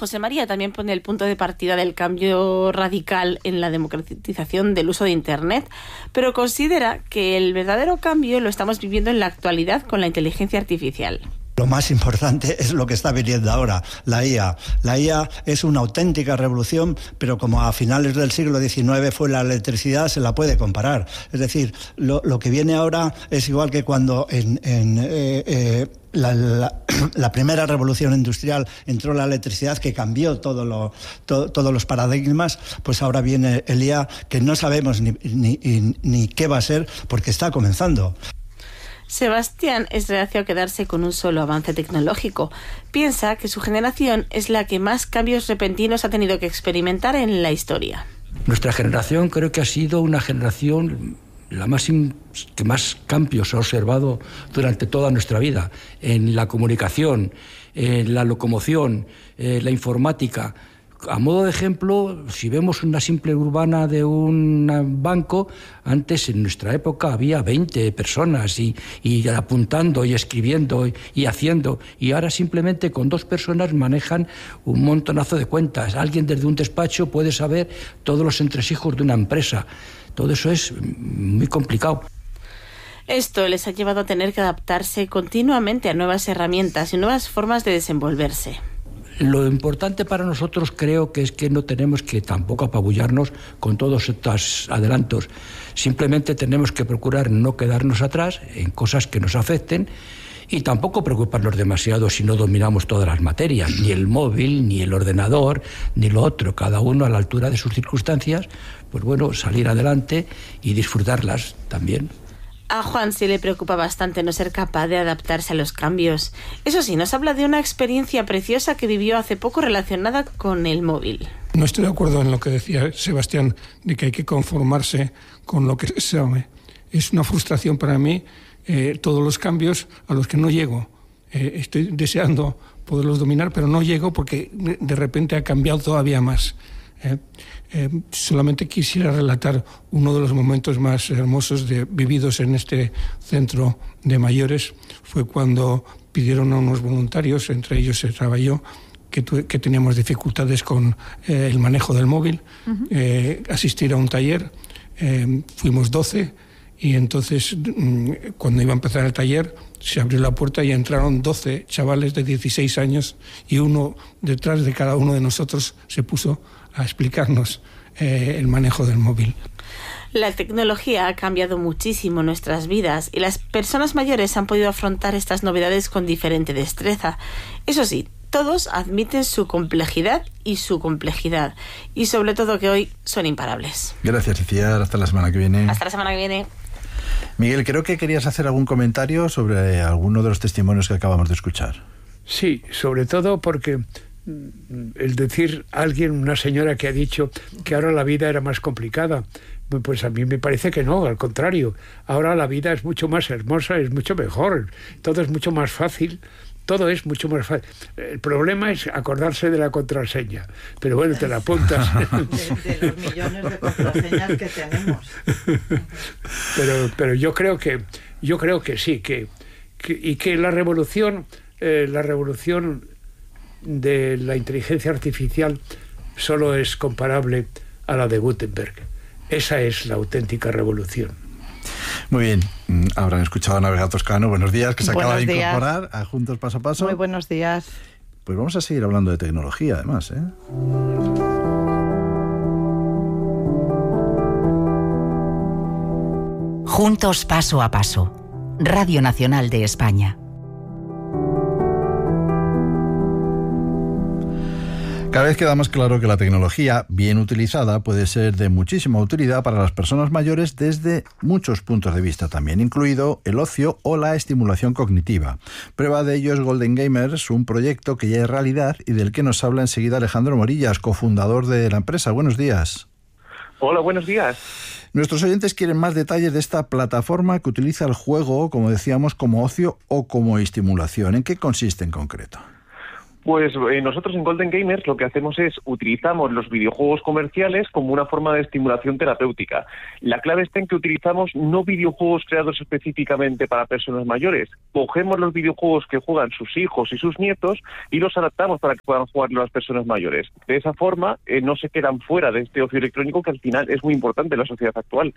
José María también pone el punto de partida del cambio radical en la democratización del uso de Internet, pero considera que el verdadero cambio lo estamos viviendo en la actualidad con la inteligencia artificial. Lo más importante es lo que está viniendo ahora, la IA. La IA es una auténtica revolución, pero como a finales del siglo XIX fue la electricidad, se la puede comparar. Es decir, lo que viene ahora es igual que cuando la primera revolución industrial entró la electricidad, que cambió todos los paradigmas. Pues ahora viene el IA, que no sabemos ni qué va a ser, porque está comenzando. Sebastián es reacio a quedarse con un solo avance tecnológico. Piensa que su generación es la que más cambios repentinos ha tenido que experimentar en la historia. Nuestra generación creo que ha sido una generación que más cambios ha observado durante toda nuestra vida, en la comunicación, en la locomoción, la informática. A modo de ejemplo, si vemos una simple urbana de un banco, antes en nuestra época había 20 personas y apuntando y escribiendo y haciendo, y ahora simplemente con 2 personas manejan un montonazo de cuentas. Alguien desde un despacho puede saber todos los entresijos de una empresa. Todo eso es muy complicado. Esto les ha llevado a tener que adaptarse continuamente a nuevas herramientas y nuevas formas de desenvolverse. Lo importante para nosotros creo que es que no tenemos que tampoco apabullarnos con todos estos adelantos. Simplemente tenemos que procurar no quedarnos atrás en cosas que nos afecten y tampoco preocuparnos demasiado si no dominamos todas las materias, ni el móvil, ni el ordenador, ni lo otro. Cada uno a la altura de sus circunstancias, pues bueno, salir adelante y disfrutarlas también. A Juan sí le preocupa bastante no ser capaz de adaptarse a los cambios. Eso sí, nos habla de una experiencia preciosa que vivió hace poco relacionada con el móvil. No estoy de acuerdo en lo que decía Sebastián, de que hay que conformarse con lo que se sabe. Es una frustración para mí todos los cambios a los que no llego. Estoy deseando poderlos dominar, pero no llego porque de repente ha cambiado todavía más. Solamente quisiera relatar uno de los momentos más hermosos vividos en este centro de mayores. Fue cuando pidieron a unos voluntarios, entre ellos estaba yo, que teníamos dificultades con el manejo del móvil, asistir a un taller. Fuimos 12 y entonces cuando iba a empezar el taller se abrió la puerta y entraron 12 chavales de 16 años y uno detrás de cada uno de nosotros se puso a explicarnos el manejo del móvil. La tecnología ha cambiado muchísimo nuestras vidas y las personas mayores han podido afrontar estas novedades con diferente destreza. Eso sí, todos admiten su complejidad y sobre todo que hoy son imparables. Gracias, Iciar. Hasta la semana que viene. Hasta la semana que viene. Miguel, creo que querías hacer algún comentario sobre alguno de los testimonios que acabamos de escuchar. Sí, sobre todo porque el decir una señora que ha dicho que ahora la vida era más complicada, pues a mí me parece que no, al contrario. Ahora la vida es mucho más hermosa, es mucho mejor, todo es mucho más fácil. Todo es mucho más fácil. El problema es acordarse de la contraseña. Pero bueno, te la apuntas. De los millones de contraseñas que tenemos. Pero yo creo que sí, que la revolución de la inteligencia artificial solo es comparable a la de Gutenberg. Esa es la auténtica revolución. Muy bien, habrán escuchado a Navega Toscano. Buenos días, que se acaba de incorporar a Juntos Paso a Paso. Muy buenos días. Pues vamos a seguir hablando de tecnología, además, Juntos Paso a Paso. Radio Nacional de España. Cada vez queda más claro que la tecnología, bien utilizada, puede ser de muchísima utilidad para las personas mayores desde muchos puntos de vista también, incluido el ocio o la estimulación cognitiva. Prueba de ello es Golden Gamers, un proyecto que ya es realidad y del que nos habla enseguida Alejandro Morillas, cofundador de la empresa. Buenos días. Hola, buenos días. Nuestros oyentes quieren más detalles de esta plataforma que utiliza el juego, como decíamos, como ocio o como estimulación. ¿En qué consiste en concreto? Pues nosotros en Golden Gamers lo que hacemos es utilizamos los videojuegos comerciales como una forma de estimulación terapéutica. La clave está en que utilizamos no videojuegos creados específicamente para personas mayores. Cogemos los videojuegos que juegan sus hijos y sus nietos y los adaptamos para que puedan jugarlo las personas mayores. De esa forma no se quedan fuera de este ocio electrónico que al final es muy importante en la sociedad actual.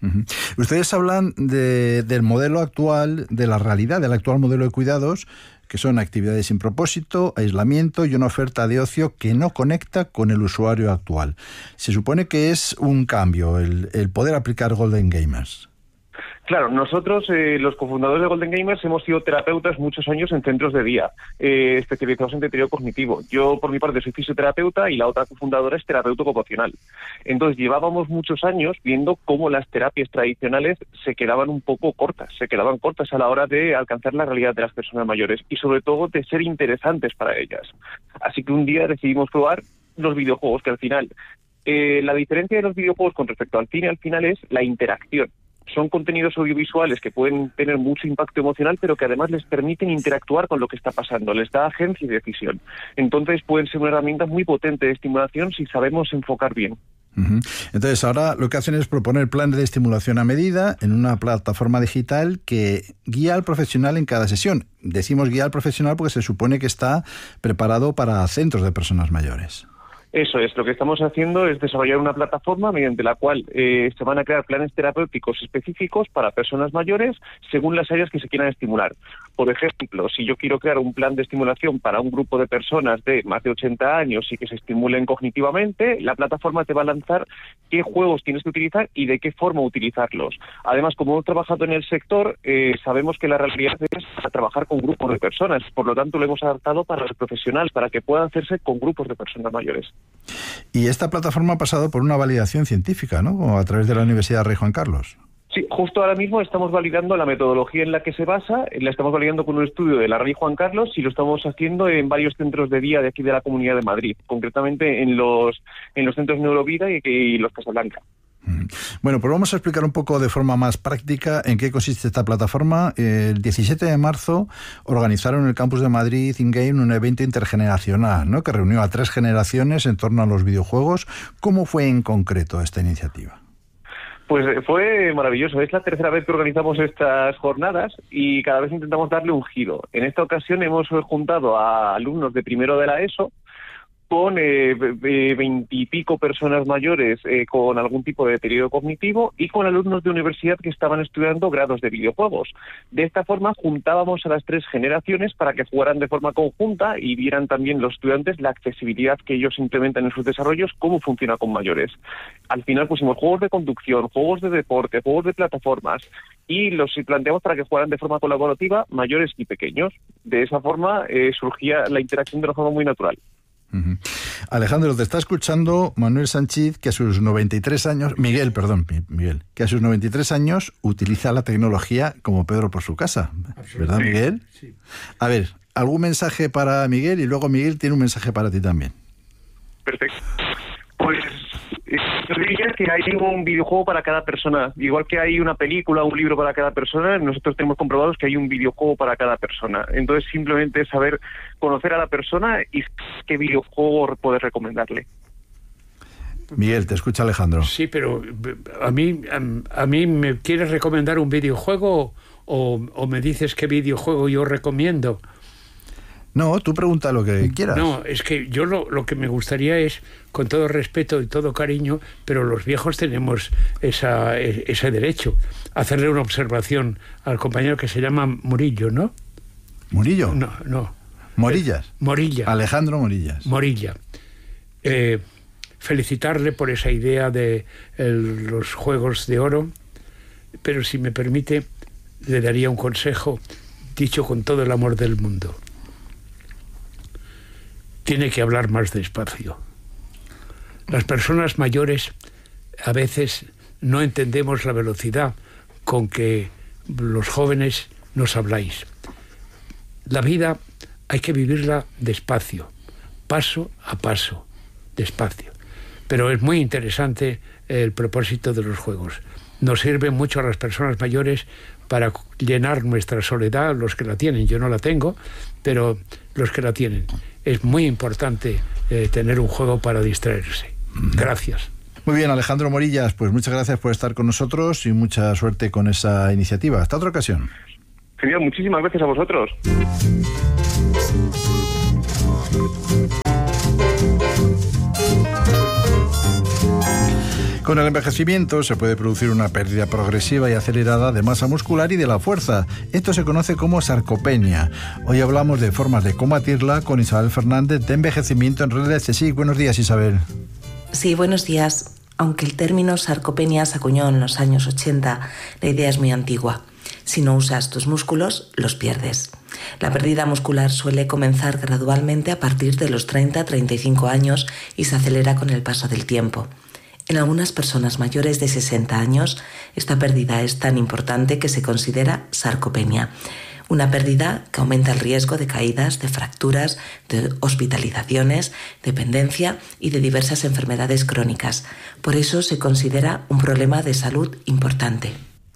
Ustedes hablan del modelo actual, de la realidad del actual modelo de cuidados, que son actividades sin propósito, aislamiento y una oferta de ocio que no conecta con el usuario actual. Se supone que es un cambio el poder aplicar Golden Gamers. Claro, nosotros, los cofundadores de Golden Gamers, hemos sido terapeutas muchos años en centros de día, especializados en deterioro cognitivo. Yo, por mi parte, soy fisioterapeuta y la otra cofundadora es terapeuta ocupacional. Entonces, llevábamos muchos años viendo cómo las terapias tradicionales se quedaban un poco cortas, a la hora de alcanzar la realidad de las personas mayores y, sobre todo, de ser interesantes para ellas. Así que un día decidimos probar los videojuegos, que al final, la diferencia de los videojuegos con respecto al cine, al final, es la interacción. Son contenidos audiovisuales que pueden tener mucho impacto emocional, pero que además les permiten interactuar con lo que está pasando, les da agencia y decisión. Entonces pueden ser una herramienta muy potente de estimulación si sabemos enfocar bien. Entonces ahora lo que hacen es proponer planes de estimulación a medida en una plataforma digital que guía al profesional en cada sesión. Decimos guía al profesional porque se supone que está preparado para centros de personas mayores. Eso es, lo que estamos haciendo es desarrollar una plataforma mediante la cual se van a crear planes terapéuticos específicos para personas mayores según las áreas que se quieran estimular. Por ejemplo, si yo quiero crear un plan de estimulación para un grupo de personas de más de 80 años y que se estimulen cognitivamente, la plataforma te va a lanzar qué juegos tienes que utilizar y de qué forma utilizarlos. Además, como hemos trabajado en el sector, sabemos que la realidad es trabajar con grupos de personas, por lo tanto lo hemos adaptado para los profesionales, para que puedan hacerse con grupos de personas mayores. Y esta plataforma ha pasado por una validación científica, ¿no? A través de la Universidad Rey Juan Carlos. Sí, justo ahora mismo estamos validando la metodología en la que se basa, la estamos validando con un estudio de la Rey Juan Carlos y lo estamos haciendo en varios centros de día de aquí de la Comunidad de Madrid, concretamente en los centros Neurovida y los Casablanca. Bueno, pues vamos a explicar un poco de forma más práctica en qué consiste esta plataforma. El 17 de marzo organizaron en el campus de Madrid InGame un evento intergeneracional, ¿no?, que reunió a 3 generaciones en torno a los videojuegos. ¿Cómo fue en concreto esta iniciativa? Pues fue maravilloso. Es la 3ª vez que organizamos estas jornadas y cada vez intentamos darle un giro. En esta ocasión hemos juntado a alumnos de primero de la ESO con 20 y pico personas mayores con algún tipo de deterioro cognitivo y con alumnos de universidad que estaban estudiando grados de videojuegos. De esta forma juntábamos a las 3 generaciones para que jugaran de forma conjunta y vieran también los estudiantes la accesibilidad que ellos implementan en sus desarrollos, cómo funciona con mayores. Al final pusimos juegos de conducción, juegos de deporte, juegos de plataformas y los planteamos para que jugaran de forma colaborativa mayores y pequeños. De esa forma surgía la interacción de una forma muy natural. Alejandro, te está escuchando Manuel Sánchez, que a sus 93 años, Miguel, que a sus 93 años utiliza la tecnología como Pedro por su casa, ¿verdad, Miguel? Sí. A ver, ¿algún mensaje para Miguel? Y luego Miguel tiene un mensaje para ti también. Perfecto. Pues yo diría que hay un videojuego para cada persona. Igual que hay una película o un libro para cada persona, nosotros tenemos comprobados que hay un videojuego para cada persona. Entonces simplemente saber conocer a la persona y qué videojuego poder recomendarle. Miguel, te escucha Alejandro. Sí, pero a mí me quieres recomendar un videojuego o me dices qué videojuego yo recomiendo. No, tú pregunta lo que quieras. No, es que yo lo que me gustaría es, con todo respeto y todo cariño, pero los viejos tenemos ese derecho, hacerle una observación al compañero que se llama Murillo, ¿no? ¿Murillo? No. Morillas. Morilla. Alejandro Morillas. Morilla. Felicitarle por esa idea de los Juegos de Oro, pero si me permite, le daría un consejo dicho con todo el amor del mundo. Tiene que hablar más despacio. Las personas mayores a veces no entendemos la velocidad con que los jóvenes nos habláis. La vida hay que vivirla despacio, paso a paso, despacio. Pero es muy interesante el propósito de los juegos. Nos sirve mucho a las personas mayores para llenar nuestra soledad, los que la tienen. Yo no la tengo, pero los que la tienen. Es muy importante tener un juego para distraerse. Gracias. Muy bien, Alejandro Morillas, pues muchas gracias por estar con nosotros y mucha suerte con esa iniciativa. Hasta otra ocasión. Genial, muchísimas gracias a vosotros. Con el envejecimiento se puede producir una pérdida progresiva y acelerada de masa muscular y de la fuerza. Esto se conoce como sarcopenia. Hoy hablamos de formas de combatirla con Isabel Fernández de Envejecimiento en Redes CSIC. Buenos días, Isabel. Sí, buenos días. Aunque el término sarcopenia se acuñó en los años 80, la idea es muy antigua. Si no usas tus músculos, los pierdes. La pérdida muscular suele comenzar gradualmente a partir de los 30-35 años y se acelera con el paso del tiempo. En algunas personas mayores de 60 años, esta pérdida es tan importante que se considera sarcopenia. Una pérdida que aumenta el riesgo de caídas, de fracturas, de hospitalizaciones, dependencia y de diversas enfermedades crónicas. Por eso se considera un problema de salud importante.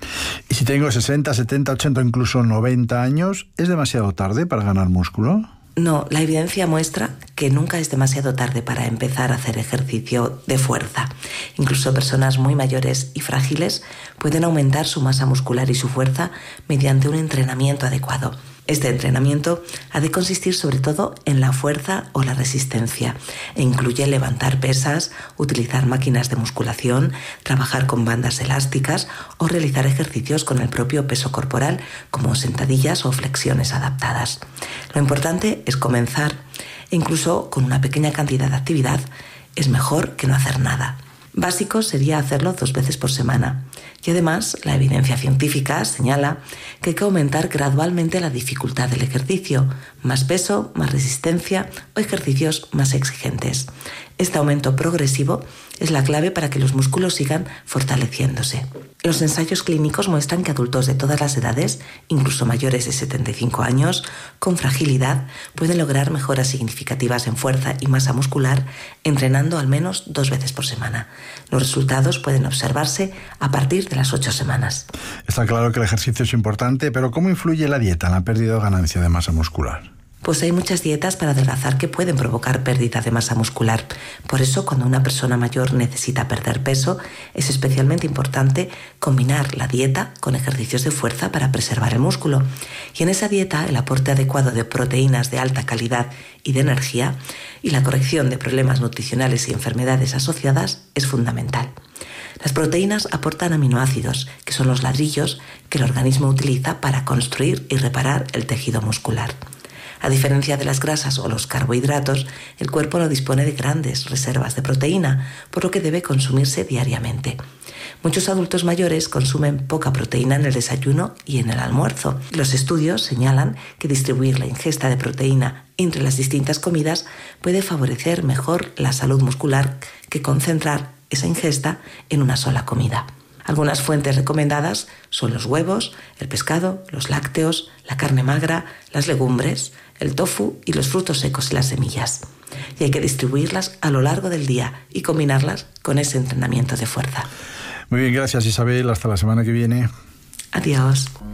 ¿Y si tengo 60, 70, 80 o incluso 90 años, es demasiado tarde para ganar músculo? No, la evidencia muestra que nunca es demasiado tarde para empezar a hacer ejercicio de fuerza. Incluso personas muy mayores y frágiles pueden aumentar su masa muscular y su fuerza mediante un entrenamiento adecuado. Este entrenamiento ha de consistir sobre todo en la fuerza o la resistencia e incluye levantar pesas, utilizar máquinas de musculación, trabajar con bandas elásticas o realizar ejercicios con el propio peso corporal como sentadillas o flexiones adaptadas. Lo importante es comenzar e incluso con una pequeña cantidad de actividad es mejor que no hacer nada. Básico sería hacerlo 2 veces por semana. Y además, la evidencia científica señala que hay que aumentar gradualmente la dificultad del ejercicio, más peso, más resistencia o ejercicios más exigentes. Este aumento progresivo es la clave para que los músculos sigan fortaleciéndose. Los ensayos clínicos muestran que adultos de todas las edades, incluso mayores de 75 años, con fragilidad, pueden lograr mejoras significativas en fuerza y masa muscular entrenando al menos 2 veces por semana. Los resultados pueden observarse a partir de las 8 semanas. Está claro que el ejercicio es importante, pero ¿cómo influye la dieta en la pérdida o ganancia de masa muscular? Pues hay muchas dietas para adelgazar que pueden provocar pérdida de masa muscular. Por eso, cuando una persona mayor necesita perder peso, es especialmente importante combinar la dieta con ejercicios de fuerza para preservar el músculo. Y en esa dieta, el aporte adecuado de proteínas de alta calidad y de energía y la corrección de problemas nutricionales y enfermedades asociadas es fundamental. Las proteínas aportan aminoácidos, que son los ladrillos que el organismo utiliza para construir y reparar el tejido muscular. A diferencia de las grasas o los carbohidratos, el cuerpo no dispone de grandes reservas de proteína, por lo que debe consumirse diariamente. Muchos adultos mayores consumen poca proteína en el desayuno y en el almuerzo. Los estudios señalan que distribuir la ingesta de proteína entre las distintas comidas puede favorecer mejor la salud muscular que concentrar esa ingesta en una sola comida. Algunas fuentes recomendadas son los huevos, el pescado, los lácteos, la carne magra, las legumbres, el tofu y los frutos secos y las semillas. Y hay que distribuirlas a lo largo del día y combinarlas con ese entrenamiento de fuerza. Muy bien, gracias Isabel. Hasta la semana que viene. Adiós.